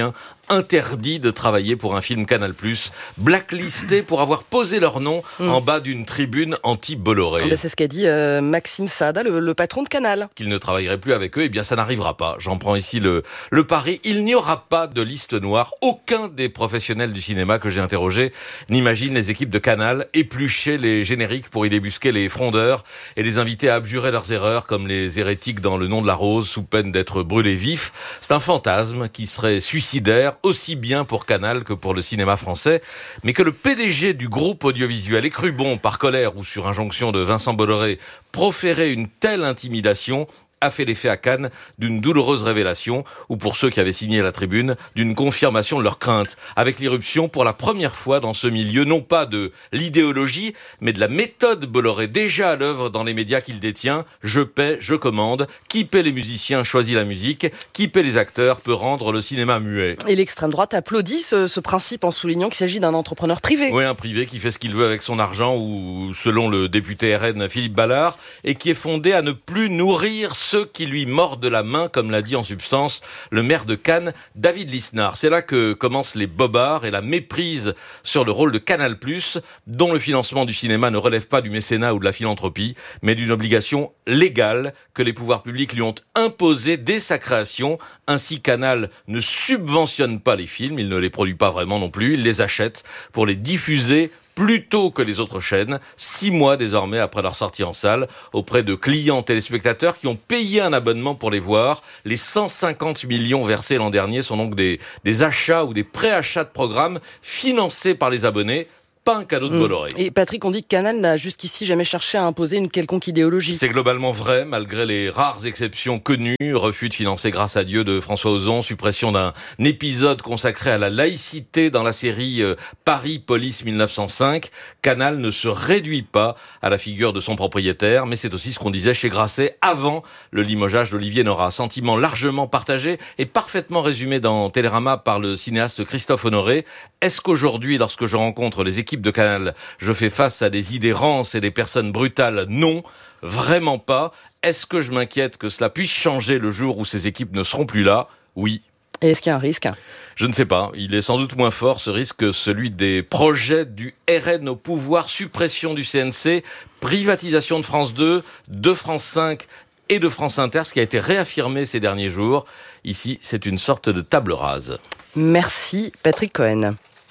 interdits de travailler pour un film Canal+, blacklistés pour avoir posé leur nom mmh. en bas d'une tribune anti-Bolloré. Ben c'est ce qu'a dit euh, Maxime Saada, le, le patron de Canal. Qu'il ne travaillerait plus avec eux, eh bien ça n'arrivera pas. J'en prends ici le, le pari. Il n'y aura pas de liste noire. Aucun des professionnels du cinéma que j'ai interrogé n'imagine les équipes de Canal éplucher les génériques pour y débusquer les frondeurs et les inviter à abjurer leurs erreurs comme les hérétiques dans Le Nom de la Rose sous peine d'être brûlés vifs. C'est un fantasme qui serait suicidaire aussi bien pour Canal que pour le cinéma français, mais que le P D G du groupe audiovisuel ait cru bon, par colère ou sur injonction de Vincent Bolloré, proférer une telle intimidation a fait l'effet à Cannes d'une douloureuse révélation, ou pour ceux qui avaient signé la tribune, d'une confirmation de leurs craintes, avec l'irruption pour la première fois dans ce milieu, non pas de l'idéologie, mais de la méthode Bolloré déjà à l'œuvre dans les médias qu'il détient. Je paie, je commande. Qui paie les musiciens choisit la musique. Qui paie les acteurs peut rendre le cinéma muet. Et l'extrême droite applaudit ce, ce principe en soulignant qu'il s'agit d'un entrepreneur privé. Oui, un privé qui fait ce qu'il veut avec son argent, ou selon le député R N Philippe Ballard, et qui est fondé à ne plus nourrir ceux qui lui mordent la main, comme l'a dit en substance le maire de Cannes, David Lisnard. C'est là que commencent les bobards et la méprise sur le rôle de Canal+, dont le financement du cinéma ne relève pas du mécénat ou de la philanthropie, mais d'une obligation légale que les pouvoirs publics lui ont imposée dès sa création. Ainsi, Canal ne subventionne pas les films, il ne les produit pas vraiment non plus, il les achète pour les diffuser plus tôt que les autres chaînes, six mois désormais après leur sortie en salle, auprès de clients téléspectateurs qui ont payé un abonnement pour les voir. Les cent cinquante millions versés l'an dernier sont donc des, des achats ou des préachats de programmes financés par les abonnés. Pas un cadeau de Bolloré. Et Patrick, on dit que Canal n'a jusqu'ici jamais cherché à imposer une quelconque idéologie. C'est globalement vrai, malgré les rares exceptions connues. Refus de financer Grâce à Dieu de François Ozon, suppression d'un épisode consacré à la laïcité dans la série Paris Police mille neuf cent cinq. Canal ne se réduit pas à la figure de son propriétaire, mais c'est aussi ce qu'on disait chez Grasset avant le limogeage d'Olivier Nora. Sentiment largement partagé et parfaitement résumé dans Télérama par le cinéaste Christophe Honoré. Est-ce qu'aujourd'hui, lorsque je rencontre les équipes de Canal, je fais face à des idées rances et des personnes brutales? Non, vraiment pas. Est-ce que je m'inquiète que cela puisse changer le jour où ces équipes ne seront plus là? Oui. Et est-ce qu'il y a un risque? Je ne sais pas. Il est sans doute moins fort, ce risque, que celui des projets du R N au pouvoir, suppression du C N C, privatisation de France deux, de France cinq et de France Inter, ce qui a été réaffirmé ces derniers jours. Ici, c'est une sorte de table rase. Merci, Patrick Cohen.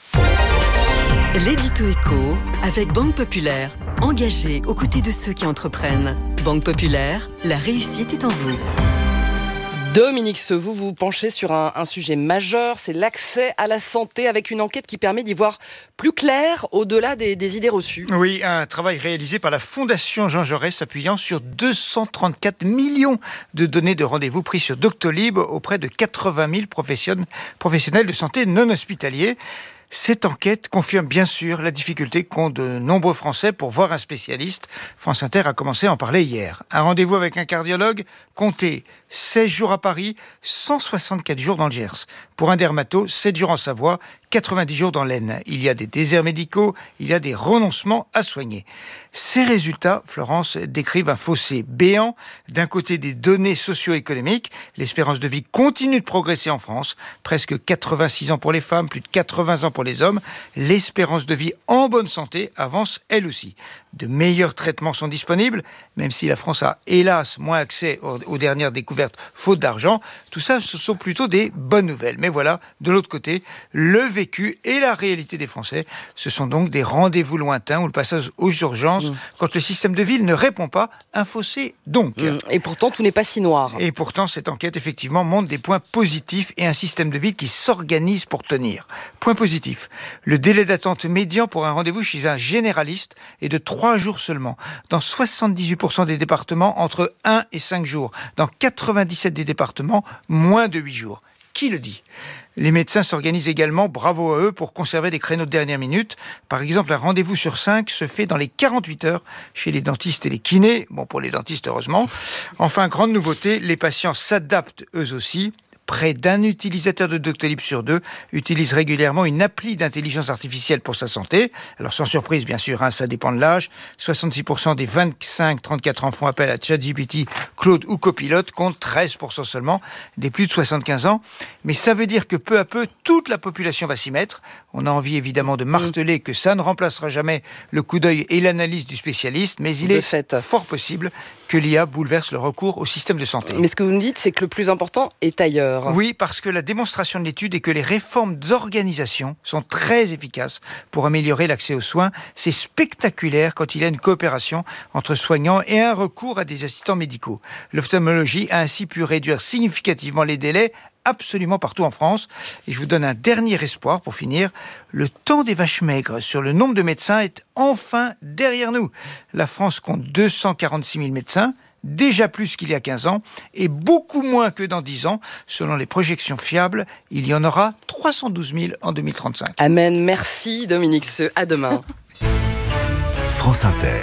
L'édito éco avec Banque Populaire, engagée aux côtés de ceux qui entreprennent. Banque Populaire, la réussite est en vous. Dominique Sevou, vous vous penchez sur un, un sujet majeur, c'est l'accès à la santé, avec une enquête qui permet d'y voir plus clair au-delà des, des idées reçues. Oui, un travail réalisé par la Fondation Jean Jaurès s'appuyant sur deux cent trente-quatre millions de données de rendez-vous pris sur Doctolib auprès de quatre-vingt mille professionnels de santé non hospitaliers. Cette enquête confirme bien sûr la difficulté qu'ont de nombreux Français pour voir un spécialiste. France Inter a commencé à en parler hier. Un rendez-vous avec un cardiologue, comptez seize jours à Paris, cent soixante-quatre jours dans le Gers. Pour un dermato, sept jours en Savoie, quatre-vingt-dix jours dans l'Aisne. Il y a des déserts médicaux, il y a des renoncements à soigner. Ces résultats, Florence, décrivent un fossé béant. D'un côté des données socio-économiques, l'espérance de vie continue de progresser en France. Presque quatre-vingt-six ans pour les femmes, plus de quatre-vingts ans pour les hommes. L'espérance de vie en bonne santé avance elle aussi. De meilleurs traitements sont disponibles, même si la France a hélas moins accès aux, aux dernières découvertes faute d'argent. Tout ça, ce sont plutôt des bonnes nouvelles. Mais voilà, de l'autre côté, le vécu et la réalité des Français, ce sont donc des rendez-vous lointains où le passage aux urgences, mmh. quand le système de ville ne répond pas, un fossé donc. Mmh. Et pourtant, tout n'est pas si noir. Et pourtant, cette enquête, effectivement, montre des points positifs et un système de ville qui s'organise pour tenir. Point positif, le délai d'attente médian pour un rendez-vous chez un généraliste est de trois jours seulement. Dans soixante-dix-huit pour cent des départements, entre un et cinq jours. Dans quatre-vingt-dix-sept des départements, moins de huit jours. Qui le dit ? Les médecins s'organisent également, bravo à eux, pour conserver des créneaux de dernière minute. Par exemple, un rendez-vous sur cinq se fait dans les quarante-huit heures chez les dentistes et les kinés. Bon, pour les dentistes, heureusement. Enfin, grande nouveauté, les patients s'adaptent eux aussi. Près d'un utilisateur de Doctolib sur deux utilise régulièrement une appli d'intelligence artificielle pour sa santé. Alors sans surprise, bien sûr, hein, ça dépend de l'âge. soixante-six pour cent des vingt-cinq trente-quatre ans font appel à ChatGPT, Claude ou Copilot, contre treize pour cent seulement des plus de soixante-quinze ans. Mais ça veut dire que peu à peu, toute la population va s'y mettre. On a envie évidemment de marteler que ça ne remplacera jamais le coup d'œil et l'analyse du spécialiste, mais il de est fait. fort possible que l'I A bouleverse le recours au système de santé. Mais ce que vous me dites, c'est que le plus important est ailleurs. Oui, parce que la démonstration de l'étude est que les réformes d'organisation sont très efficaces pour améliorer l'accès aux soins. C'est spectaculaire quand il y a une coopération entre soignants et un recours à des assistants médicaux. L'ophtalmologie a ainsi pu réduire significativement les délais absolument partout en France. Et je vous donne un dernier espoir pour finir. Le temps des vaches maigres sur le nombre de médecins est enfin derrière nous. La France compte deux cent quarante-six mille médecins, déjà plus qu'il y a quinze ans, et beaucoup moins que dans dix ans. Selon les projections fiables, il y en aura trois cent douze mille en deux mille trente-cinq. Amen. Merci Dominique Seux. À demain. France Inter.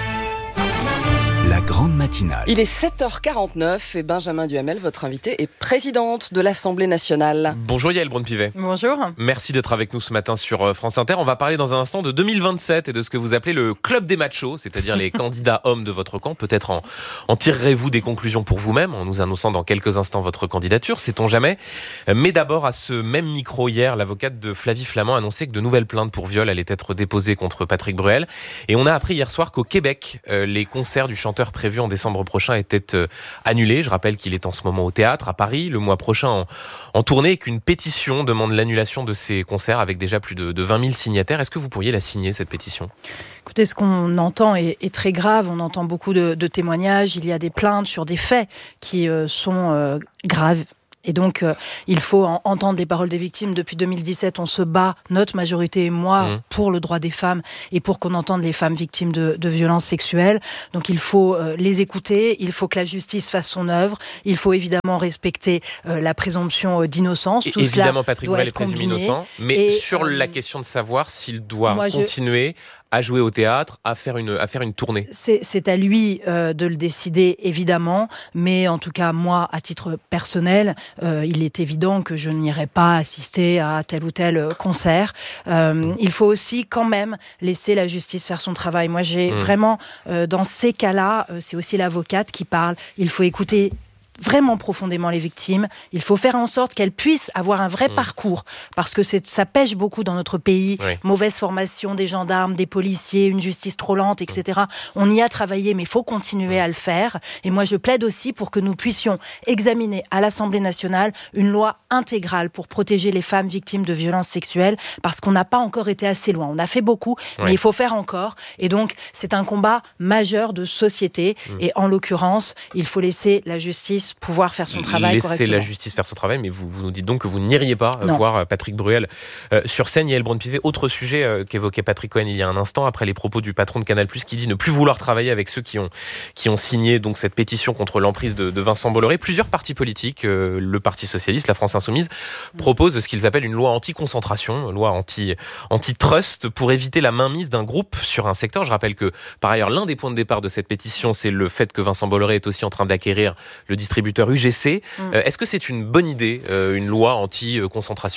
La grande matinale. Il est sept heures quarante-neuf et Benjamin Duhamel, votre invité, est présidente de l'Assemblée nationale. Bonjour Yael Braun-Pivet. Bonjour. Merci d'être avec nous ce matin sur France Inter. On va parler dans un instant de deux mille vingt-sept et de ce que vous appelez le club des machos, c'est-à-dire les candidats hommes de votre camp. Peut-être en, en tirerez-vous des conclusions pour vous-même en nous annonçant dans quelques instants votre candidature, sait-on jamais. Mais d'abord, à ce même micro hier, l'avocate de Flavie Flament annonçait que de nouvelles plaintes pour viol allaient être déposées contre Patrick Bruel. Et on a appris hier soir qu'au Québec, euh, les concerts du chanteur prévu en décembre prochain était euh, annulé. Je rappelle qu'il est en ce moment au théâtre à Paris, le mois prochain en, en tournée, et qu'une pétition demande l'annulation de ces concerts avec déjà plus de, de vingt mille signataires. Est-ce que vous pourriez la signer, cette pétition ? Écoutez, ce qu'on entend est, est très grave. On entend beaucoup de, de témoignages. Il y a des plaintes sur des faits qui euh, sont euh, graves. Et donc, euh, il faut en, entendre les paroles des victimes. Depuis deux mille dix-sept, on se bat, notre majorité et moi, mmh. pour le droit des femmes et pour qu'on entende les femmes victimes de, de violences sexuelles. Donc, il faut euh, les écouter, il faut que la justice fasse son œuvre, il faut évidemment respecter euh, la présomption d'innocence. Et Tout évidemment, Patrick Bruel est présumé combiné. innocent, mais et, sur euh, la question de savoir s'il doit moi, continuer... Je... à jouer au théâtre, à faire une, à faire une tournée. C'est, c'est à lui euh, de le décider, évidemment, mais en tout cas, moi, à titre personnel, euh, il est évident que je n'irai pas assister à tel ou tel concert. Euh, mmh. Il faut aussi quand même laisser la justice faire son travail. Moi, j'ai mmh. vraiment, euh, dans ces cas-là, euh, c'est aussi l'avocate qui parle, il faut écouter vraiment profondément les victimes. Il faut faire en sorte qu'elles puissent avoir un vrai mmh. parcours, parce que c'est, ça pêche beaucoup dans notre pays. Oui. Mauvaise formation des gendarmes, des policiers, une justice trop lente, et cetera. Mmh. On y a travaillé, mais il faut continuer mmh. à le faire. Et moi, je plaide aussi pour que nous puissions examiner à l'Assemblée nationale une loi intégrale pour protéger les femmes victimes de violences sexuelles, parce qu'on n'a pas encore été assez loin. On a fait beaucoup, oui. mais il faut faire encore. Et donc, c'est un combat majeur de société. Mmh. Et en l'occurrence, il faut laisser la justice pouvoir faire son travail Laissez correctement. la justice faire son travail, mais vous, vous nous dites donc que vous n'iriez pas non. voir Patrick Bruel euh, sur scène. Yael Braun-Pivet, autre sujet euh, qu'évoquait Patrick Cohen il y a un instant, après les propos du patron de Canal+, qui dit ne plus vouloir travailler avec ceux qui ont, qui ont signé donc, cette pétition contre l'emprise de, de Vincent Bolloré. Plusieurs partis politiques, euh, le Parti Socialiste, la France Insoumise, mmh. proposent ce qu'ils appellent une loi anti-concentration, une loi anti, anti-trust, pour éviter la mainmise d'un groupe sur un secteur. Je rappelle que, par ailleurs, l'un des points de départ de cette pétition, c'est le fait que Vincent Bolloré est aussi en train d'acquérir le distributeur U G C. Mmh. Euh, est-ce que c'est une bonne idée, euh, une loi anti-concentration ?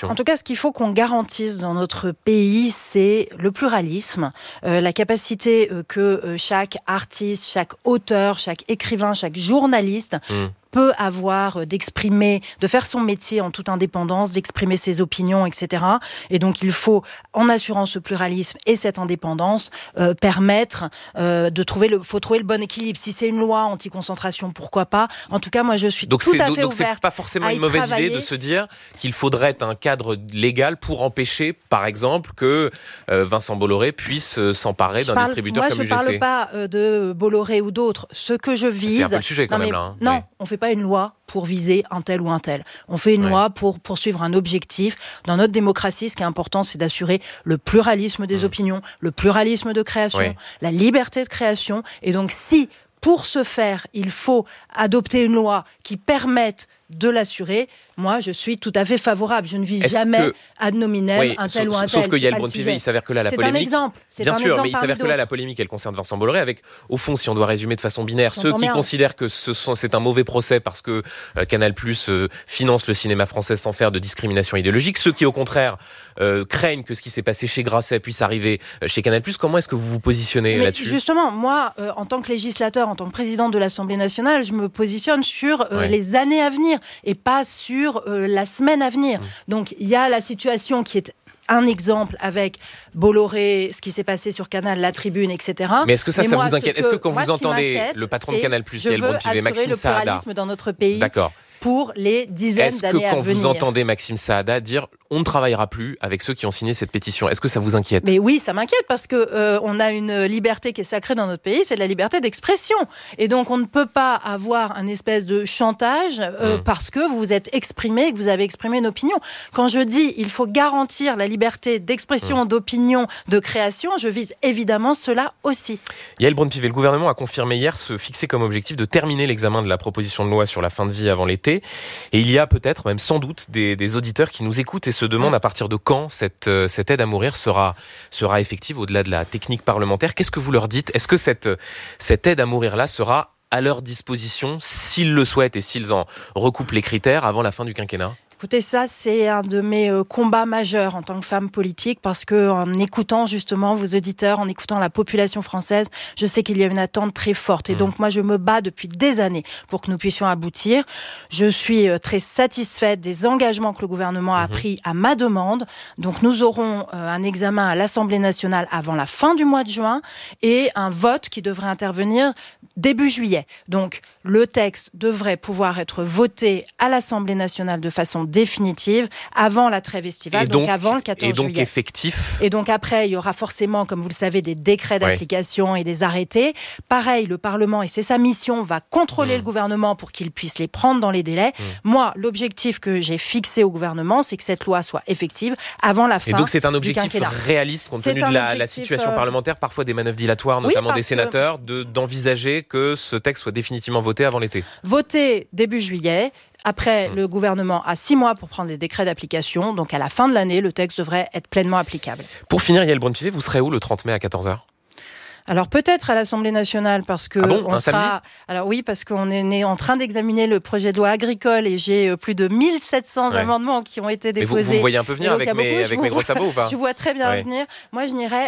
En tout cas, ce qu'il faut qu'on garantisse dans notre pays, c'est le pluralisme, euh, la capacité euh, que euh, chaque artiste, chaque auteur, chaque écrivain, chaque journaliste... Mmh. peut avoir, d'exprimer, de faire son métier en toute indépendance, d'exprimer ses opinions, et cetera. Et donc, il faut, en assurant ce pluralisme et cette indépendance, euh, permettre euh, de trouver le, faut trouver le bon équilibre. Si c'est une loi anti-concentration, pourquoi pas ? En tout cas, moi, je suis donc tout à donc, fait donc ouverte. Donc, c'est pas forcément une mauvaise travailler. idée de se dire qu'il faudrait un cadre légal pour empêcher, par exemple, que euh, Vincent Bolloré puisse euh, s'emparer je d'un parle, distributeur moi, comme U G C. Moi, je ne parle pas euh, de Bolloré ou d'autres. Ce que je vise... C'est un peu le sujet quand non, même, mais, là. Hein. Non, oui. on ne fait pas une loi pour viser un tel ou un tel. On fait une ouais. loi pour poursuivre un objectif. Dans notre démocratie, ce qui est important, c'est d'assurer le pluralisme des mmh. opinions, le pluralisme de création, ouais. la liberté de création. Et donc, si... pour ce faire, il faut adopter une loi qui permette de l'assurer. Moi, je suis tout à fait favorable. Je ne vise Est-ce jamais que... ad nominem oui, un tel sauf, ou un tel. Sauf que Yael C'est Braun-Pivet, il s'avère que là, la c'est polémique... C'est un exemple. C'est Bien un sûr, exemple mais il s'avère que là, la polémique, elle concerne Vincent Bolloré avec, au fond, si on doit résumer de façon binaire, ceux qui bien. considèrent que ce sont, c'est un mauvais procès parce que euh, Canal+ euh, finance le cinéma français sans faire de discrimination idéologique, ceux qui, au contraire, euh, craignent que ce qui s'est passé chez Grasset puisse arriver chez Canal+. Comment est-ce que vous vous positionnez mais là-dessus ? Justement, moi, euh, en tant que législateur, en tant que présidente de l'Assemblée nationale, je me positionne sur euh, ouais. les années à venir et pas sur euh, la semaine à venir. Mmh. Donc, il y a la situation qui est un exemple avec Bolloré, ce qui s'est passé sur Canal, La Tribune, et cetera. Mais est-ce que ça, Mais ça moi, vous inquiète ? Est-ce que quand moi, vous entendez le patron de Canal+, Yael Braun-Pivet, Maxime le Saada, pluralisme dans notre pays. D'accord. Pour les dizaines d'années à venir. Est-ce que quand vous entendez Maxime Saada dire on ne travaillera plus avec ceux qui ont signé cette pétition, est-ce que ça vous inquiète ? Mais oui, ça m'inquiète parce que euh, on a une liberté qui est sacrée dans notre pays, c'est la liberté d'expression. Et donc on ne peut pas avoir un espèce de chantage euh, mmh. parce que vous vous êtes exprimé, que vous avez exprimé une opinion. Quand je dis il faut garantir la liberté d'expression, mmh. d'opinion, de création, je vise évidemment cela aussi. Yael Braun-Pivet, le gouvernement a confirmé hier se fixer comme objectif de terminer l'examen de la proposition de loi sur la fin de vie avant l'été. Et il y a peut-être, même sans doute, des, des auditeurs qui nous écoutent et se demandent à partir de quand cette, cette aide à mourir sera, sera effective au-delà de la technique parlementaire. Qu'est-ce que vous leur dites ? Est-ce que cette, cette aide à mourir-là sera à leur disposition, s'ils le souhaitent et s'ils en recoupent les critères, avant la fin du quinquennat ? Écoutez, ça, c'est un de mes euh, combats majeurs en tant que femme politique parce que en écoutant justement vos auditeurs, en écoutant la population française, je sais qu'il y a une attente très forte. Et mmh. donc, moi, je me bats depuis des années pour que nous puissions aboutir. Je suis euh, très satisfaite des engagements que le gouvernement a mmh. pris à ma demande. Donc, nous aurons euh, un examen à l'Assemblée nationale avant la fin du mois de juin et un vote qui devrait intervenir début juillet. Donc, le texte devrait pouvoir être voté à l'Assemblée nationale de façon définitive avant la trêve estivale, donc, donc avant le quatorze juillet. Et donc juillet. Effectif. Et donc après, il y aura forcément, comme vous le savez, des décrets d'application ouais. et des arrêtés. Pareil, le Parlement, et c'est sa mission, va contrôler mmh. le gouvernement pour qu'il puisse les prendre dans les délais. Mmh. Moi, l'objectif que j'ai fixé au gouvernement, c'est que cette loi soit effective avant la fin du quinquennat. Et donc c'est un objectif réaliste compte tenu de la, la situation euh... parlementaire, parfois des manœuvres dilatoires, notamment oui, des sénateurs, que... de, d'envisager que ce texte soit définitivement voté avant l'été. Voté début juillet. Après, mmh. le gouvernement a six mois pour prendre les décrets d'application. Donc, à la fin de l'année, le texte devrait être pleinement applicable. Pour finir, Yael Braun-Pivet, vous serez où le trente mai à quatorze heures ? Alors peut-être à l'Assemblée nationale parce que ah bon, on un sera. Samedi Alors oui, parce qu'on est en train d'examiner le projet de loi agricole et j'ai plus de mille sept cents ouais. amendements qui ont été déposés. Mais vous, vous me voyez un peu venir avec mes, beaucoup, avec mes gros sabots ou pas ? Je vois très bien ouais. venir. Moi, je n'irai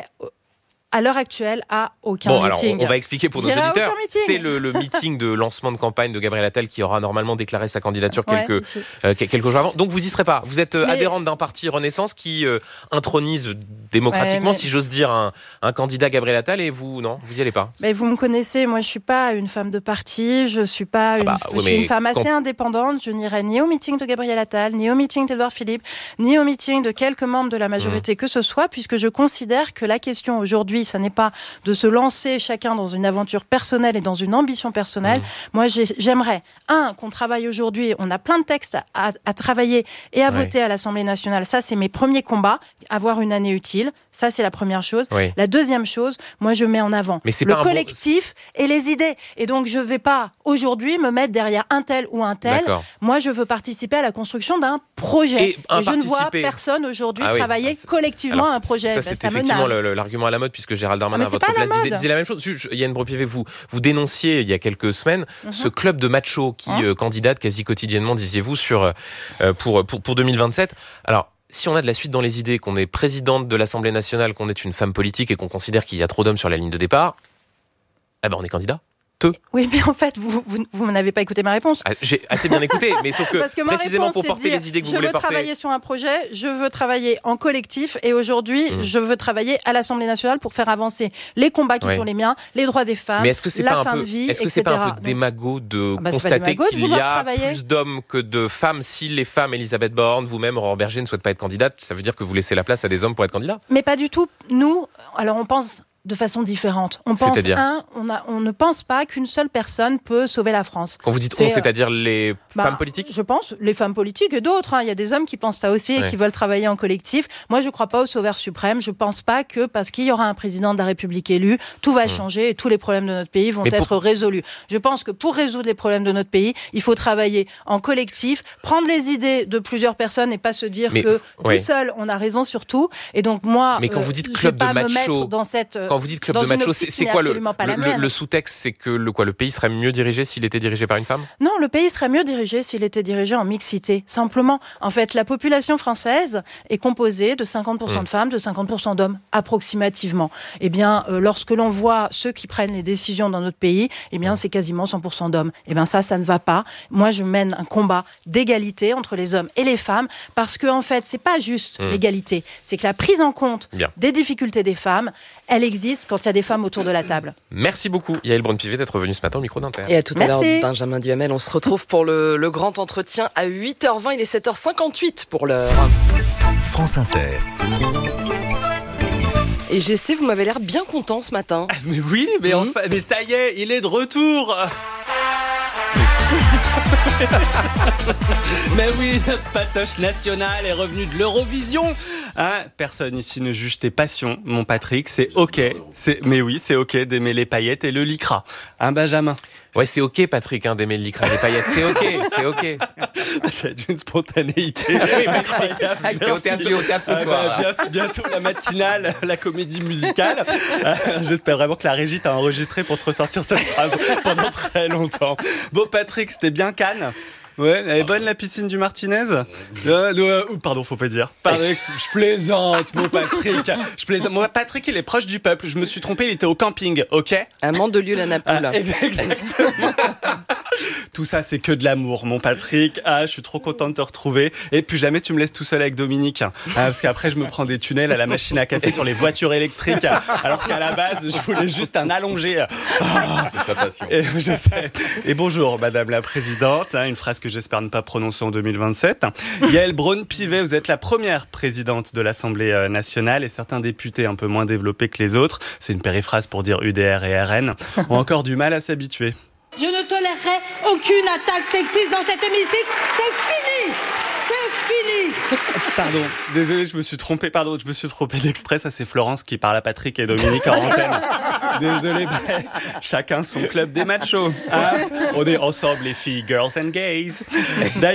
à l'heure actuelle à aucun bon, meeting. Alors, on va expliquer pour nos J'irai auditeurs. C'est le, le meeting de lancement de campagne de Gabriel Attal qui aura normalement déclaré sa candidature quelques, ouais, euh, quelques jours avant. Donc vous y serez pas. Vous êtes euh, Mais... adhérente d'un parti Renaissance qui euh, intronise démocratiquement, ouais, mais... si j'ose dire, un, un candidat Gabriel Attal et vous, non, vous y allez pas. Mais vous me connaissez, moi je suis pas une femme de parti, je suis pas une, ah bah, oui, je suis une femme assez quand... indépendante. Je n'irai ni au meeting de Gabriel Attal, ni au meeting d'Édouard Philippe, ni au meeting de quelques membres de la majorité mmh. que ce soit, puisque je considère que la question aujourd'hui, ça n'est pas de se lancer chacun dans une aventure personnelle et dans une ambition personnelle. Mmh. Moi, j'ai, j'aimerais, un, qu'on travaille aujourd'hui. On a plein de textes à, à travailler et à ouais. voter à l'Assemblée nationale. Ça, c'est mes premiers combats. Avoir une année utile. Ça, c'est la première chose. Oui. La deuxième chose, moi, je mets en avant le collectif bon... et les idées. Et donc, je ne vais pas, aujourd'hui, me mettre derrière un tel ou un tel. D'accord. Moi, je veux participer à la construction d'un projet. Et, et je ne vois personne aujourd'hui ah, travailler oui. collectivement Alors, à un projet. Ça, c'est ben, ça effectivement le, l'argument à la mode, puisque Gérald Darmanin, à votre place, disait, disait la même chose. Yael Braun-Pivet, vous, vous dénonciez, il y a quelques semaines, mm-hmm. ce club de machos qui hein euh, candidate quasi quotidiennement, disiez-vous, sur, euh, pour, pour, pour deux mille vingt-sept. Alors, si on a de la suite dans les idées, qu'on est présidente de l'Assemblée nationale, qu'on est une femme politique et qu'on considère qu'il y a trop d'hommes sur la ligne de départ, eh ben on est candidat. Peu. Oui, mais en fait, vous, vous, vous n'avez pas écouté ma réponse. Ah, j'ai assez bien écouté, mais sauf que, que précisément réponse, pour porter dire, les idées que vous voulez porter. Je veux travailler sur un projet, je veux travailler en collectif, et aujourd'hui, mmh. je veux travailler à l'Assemblée nationale pour faire avancer les combats qui ouais. sont les miens, les droits des femmes, mais est-ce que c'est la pas fin un peu, de vie, est-ce que c'est pas un peu démago de ah bah, constater qu'il y a travailler. plus d'hommes que de femmes si les femmes, Elisabeth Borne, vous-même, Aurore Berger, ne souhaitent pas être candidate, ça veut dire que vous laissez la place à des hommes pour être candidats ? Mais pas du tout. Nous, alors on pense de façon différente. On pense C'est-à-dire un, on, a, on ne pense pas qu'une seule personne peut sauver la France. Quand vous dites C'est, on, c'est-à-dire les bah, femmes politiques? Je pense, les femmes politiques et d'autres. Hein. Il y a des hommes qui pensent ça aussi et ouais. qui veulent travailler en collectif. Moi, je ne crois pas au sauveur suprême. Je ne pense pas que parce qu'il y aura un président de la République élu, tout va mmh. changer et tous les problèmes de notre pays vont Mais être pour... résolus. Je pense que pour résoudre les problèmes de notre pays, il faut travailler en collectif, prendre les idées de plusieurs personnes et pas se dire Mais, que ouais. tout seul, on a raison sur tout. Et donc, moi, Mais quand vous dites club de macho, dans cette, quand vous dites club de macho, c'est, c'est quoi le, le, le sous-texte? C'est que le, quoi, le pays serait mieux dirigé s'il était dirigé par une femme? Non, le pays serait mieux dirigé s'il était dirigé en mixité. Simplement, en fait, la population française est composée de cinquante pour cent mmh. de femmes, de cinquante pour cent d'hommes, approximativement. Eh bien, euh, lorsque l'on voit ceux qui prennent les décisions dans notre pays, eh bien, c'est quasiment cent pour cent d'hommes. Eh bien, ça, ça ne va pas. Moi, je mène un combat d'égalité entre les hommes et les femmes parce que, en fait, c'est pas juste mmh. l'égalité. C'est que la prise en compte Bien. des difficultés des femmes, elle existe quand il y a des femmes autour de la table. Merci beaucoup, Yael Braun-Pivet, d'être venue ce matin au micro d'Inter. Et à tout Merci. à l'heure, Benjamin Duhamel. On se retrouve pour le, le grand entretien à huit heures vingt. Il est sept heures cinquante-huit pour l'heure. France Inter. Et G C, vous m'avez l'air bien content ce matin. Mais oui, mais, mmh. enfin, mais ça y est, il est de retour. Mais oui, notre patoche nationale est revenu de l'Eurovision. Hein, personne ici ne juge tes passions, mon Patrick. C'est ok, c'est, mais oui, c'est ok d'aimer les paillettes et le lycra. Hein, Benjamin? Ouais, c'est ok, Patrick, hein, d'aimer le lycra et les paillettes. C'est ok, c'est ok. C'est d'une spontanéité incroyable. T'es au théâtre, au théâtre ce soir. Ah bah, bien, bientôt la matinale, la comédie musicale. Euh, j'espère vraiment que la régie t'a enregistré pour te ressortir cette phrase pendant très longtemps. Bon, Patrick, c'était bien Cannes? Ouais, elle est bonne la piscine du Martinez. euh, euh, Pardon, faut pas dire. Pardon, je plaisante, mon Patrick. Je plaisante. Mon Patrick, il est proche du peuple. Je me suis trompé, il était au camping, ok? À Mandelieu-la-Napoule. Ah, exactement. Tout ça, c'est que de l'amour, mon Patrick. Ah, je suis trop content de te retrouver. Et plus jamais tu me laisses tout seul avec Dominique. Ah, parce qu'après, je me prends des tunnels à la machine à café sur les voitures électriques. Alors qu'à la base, je voulais juste un allongé. Ah, c'est sa passion. Et, je sais. Et bonjour, Madame la Présidente. Hein, une phrase que j'espère ne pas prononcer en deux mille vingt-sept. Yael Braun-Pivet, vous êtes la première présidente de l'Assemblée nationale et certains députés un peu moins développés que les autres, c'est une périphrase pour dire U D R et R N, ont encore du mal à s'habituer. Je ne tolérerai aucune attaque sexiste dans cet hémicycle. C'est fini. C'est fini. Pardon, désolé, je me suis trompé. Pardon, je me suis trompé d'extrait. Ça, c'est Florence qui parle à Patrick et Dominique en antenne. Désolé, bah, chacun son club des machos. Hein, on est ensemble, les filles, girls and gays. D'ailleurs,